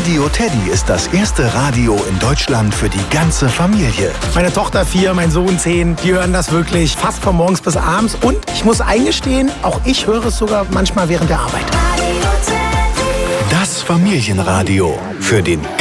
Radio Teddy ist das erste Radio in Deutschland für die ganze Familie. Meine Tochter 4, mein Sohn 10, die hören das wirklich fast von morgens bis abends. Und ich muss eingestehen, auch ich höre es sogar manchmal während der Arbeit. Das Familienradio für den